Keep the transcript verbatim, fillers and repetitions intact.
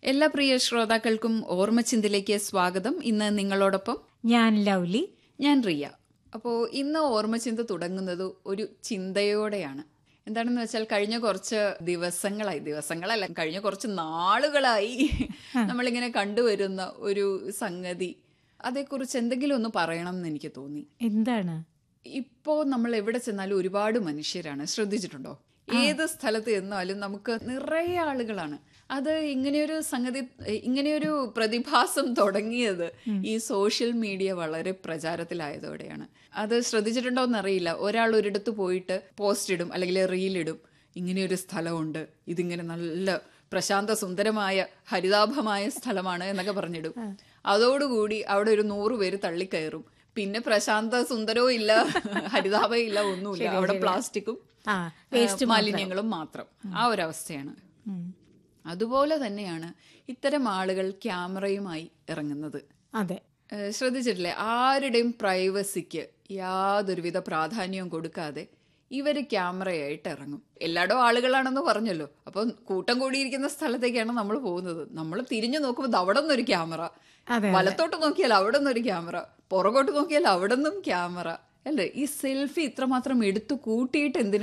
എല്ലാ പ്രിയ ശ്രോതാക്കൾക്കും ഓർമ്മച്ചിന്തിലേക്ക് സ്വാഗതം. ഇന്ന് നിങ്ങളോടൊപ്പം ഞാൻ ലൗലി, ഞാൻ റിയ. അപ്പോൾ ഇന്ന് ഓർമ്മച്ചിന്ത തുടങ്ങുന്നത് ഒരു ചിന്തയോടെയാണ്. എന്താണെന്ന് വെച്ചാൽ കഴിഞ്ഞ കുറച്ച് ദിവസങ്ങളായി ദിവസങ്ങളല്ല കഴിഞ്ഞ കുറച്ച് നാളുകളായി നമ്മളിങ്ങനെ കണ്ടുവരുന്ന ഒരു സംഗതി, അതേക്കുറിച്ച് എന്തെങ്കിലും ഒന്ന് പറയണം എന്ന് എനിക്ക് തോന്നി. എന്താണ്? ഇപ്പോ നമ്മൾ എവിടെ ചെന്നാലും ഒരുപാട് മനുഷ്യരാണ്. ശ്രദ്ധിച്ചിട്ടുണ്ടോ? ഏത് സ്ഥലത്ത് ചെന്നാലും നമുക്ക് നിറയെ ആളുകളാണ്. അത് ഇങ്ങനെയൊരു സംഗതി, ഇങ്ങനെയൊരു പ്രതിഭാസം തുടങ്ങിയത് ഈ സോഷ്യൽ മീഡിയ വളരെ പ്രചാരത്തിലായതോടെയാണ്. അത് ശ്രദ്ധിച്ചിട്ടുണ്ടോ എന്നറിയില്ല. ഒരാൾ ഒരിടത്ത് പോയിട്ട് പോസ്റ്റ് ഇടും അല്ലെങ്കിൽ റീലിടും, ഇങ്ങനെയൊരു സ്ഥലമുണ്ട്, ഇതിങ്ങനെ നല്ല പ്രശാന്ത സുന്ദരമായ ഹരിതാഭമായ സ്ഥലമാണ് എന്നൊക്കെ പറഞ്ഞിടും. അതോടുകൂടി അവിടെ ഒരു നൂറ് പേര് തള്ളിക്കയറും. പിന്നെ പ്രശാന്ത സുന്ദരവും ഇല്ല, ഹരിതാഭയും ഇല്ല, ഒന്നുമില്ല. അവിടെ പ്ലാസ്റ്റിക്കും മാലിന്യങ്ങളും മാത്രം. ആ ഒരവസ്ഥയാണ്. അതുപോലെ തന്നെയാണ് ഇത്തരം ആളുകൾ ക്യാമറയുമായി ഇറങ്ങുന്നത്. അതെ, ശ്രദ്ധിച്ചിട്ടില്ലേ? ആരുടെയും പ്രൈവസിക്ക് യാതൊരുവിധ പ്രാധാന്യവും കൊടുക്കാതെ ഇവര് ക്യാമറയായിട്ട് ഇറങ്ങും. എല്ലായിടവും ആളുകളാണെന്ന് പറഞ്ഞല്ലോ. അപ്പം കൂട്ടം കൂടിയിരിക്കുന്ന സ്ഥലത്തേക്കാണ് നമ്മൾ പോകുന്നത്. നമ്മൾ തിരിഞ്ഞു നോക്കുമ്പോൾ അവിടെ നിന്നൊരു ക്യാമറ, വലത്തോട്ട് നോക്കിയാൽ അവിടെ നിന്നൊരു ക്യാമറ, പുറകോട്ട് നോക്കിയാൽ അവിടെ നിന്നും ക്യാമറ, അല്ലേ? ഈ സെൽഫി ഇത്രമാത്രം എടുത്തു കൂട്ടിയിട്ട് എന്തിനാ